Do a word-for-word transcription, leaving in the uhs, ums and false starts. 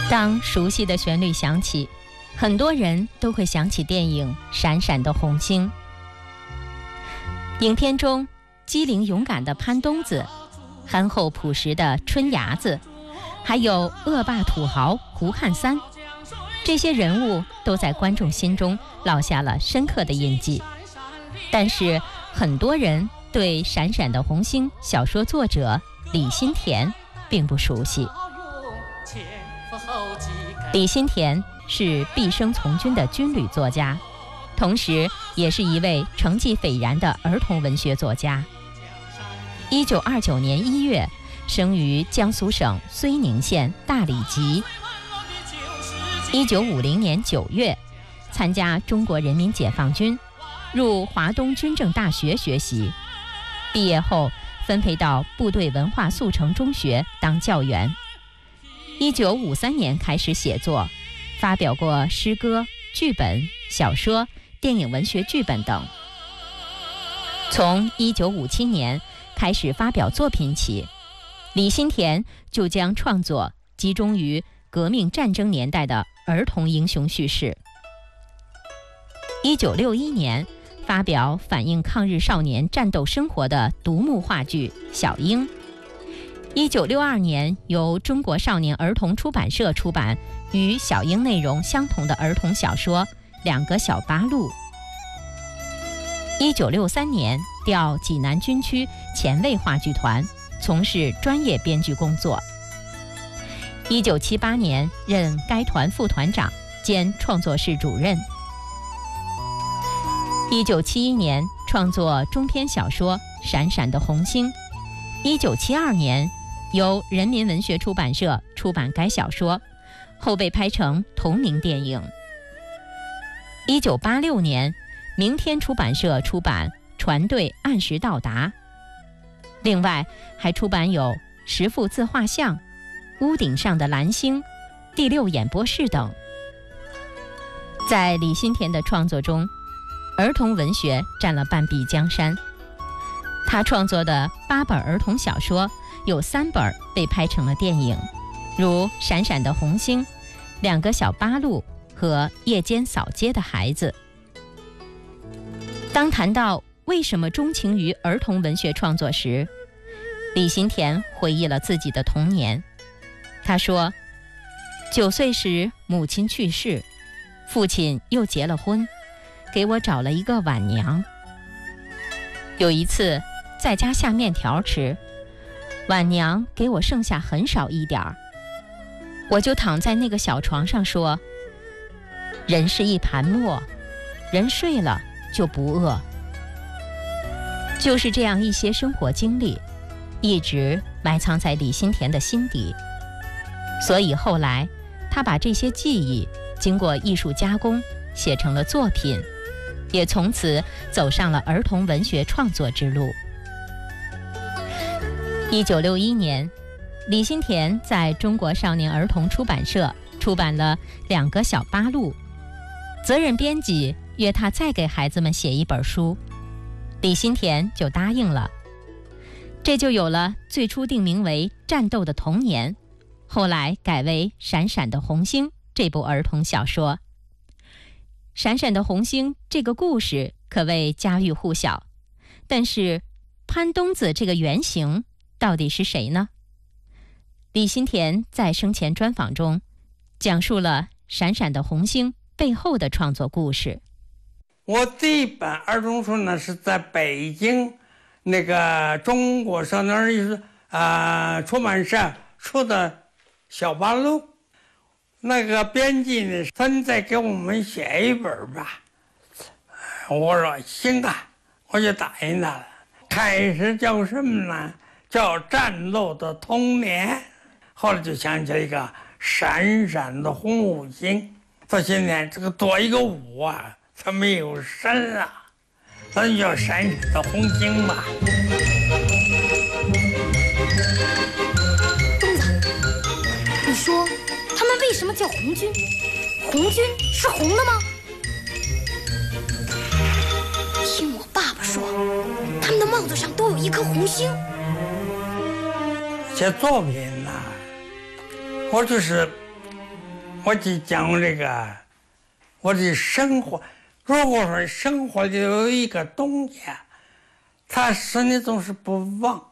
当熟悉的旋律响起，很多人都会想起电影《闪闪的红星》。影片中机灵勇敢的潘冬子，憨厚朴实的春伢子，还有恶霸土豪胡汉三，这些人物都在观众心中烙下了深刻的印记。但是很多人对《闪闪的红星》小说作者李新田并不熟悉。李新田是毕生从军的军旅作家，同时也是一位成绩斐然的儿童文学作家。一九二九年一月生于江苏省睢宁县大理集。一九五零年九月参加中国人民解放军，入华东军政大学学习，毕业后分配到部队文化速成中学当教员。一九五三年开始写作，发表过诗歌、剧本、小说、电影文学剧本等。从一九五七年开始发表作品起，李新田就将创作集中于革命战争年代的儿童英雄叙事。一九六一年发表反映抗日少年战斗生活的独幕话剧《小英》。一九六二年由中国少年儿童出版社出版与小英内容相同的儿童小说《两个小八路》。一九六三年调济南军区前卫话剧团，从事专业编剧工作。一九七八年任该团副团长兼创作室主任。一九七一年创作中篇小说《闪闪的红星》。一九七二年由人民文学出版社出版该小说，后被拍成同名电影。一九八六年明天出版社出版《船队按时到达》，另外还出版有《十幅自画像》《屋顶上的蓝星》《第六演播室》等。在李新田的创作中，儿童文学占了半壁江山。他创作的八本儿童小说有三本被拍成了电影，如《闪闪的红星》《两个小八路》和《夜间扫街的孩子》。当谈到为什么钟情于儿童文学创作时，李新田回忆了自己的童年。他说，九岁时母亲去世，父亲又结了婚，给我找了一个晚娘。有一次在家下面条吃，晚娘给我剩下很少一点儿，我就躺在那个小床上说，人是一盘沫，人睡了就不饿。就是这样一些生活经历，一直埋藏在李新田的心底。所以后来他把这些记忆经过艺术加工写成了作品，也从此走上了儿童文学创作之路。一九六一年，李新田在中国少年儿童出版社出版了《两个小八路》，责任编辑约他再给孩子们写一本书，李新田就答应了。这就有了最初定名为《战斗的童年》，后来改为《闪闪的红星》这部儿童小说。《闪闪的红星》这个故事可谓家喻户晓，但是潘冬子这个原型到底是谁呢？李新田在生前专访中讲述了《闪闪的红星》背后的创作故事。 我第一本儿童书呢是在北京那个中国少年儿艺术啊出版社出的小八路，那个编辑呢说你再给我们写一本吧，我说行啊，我就答应他了。开始叫什么呢？叫战斗的童年，后来就想起了一个闪闪的红五星。到现在这个多一个五啊，它没有神啊，咱就叫闪闪的红星吧。 东子，你说他们为什么叫红军？红军是红的吗？听我爸爸说，他们的帽子上都有一颗红星。 写作品呢、啊，我就是我就讲这个我的生活。如果说生活里有一个东西，它使你总是不忘，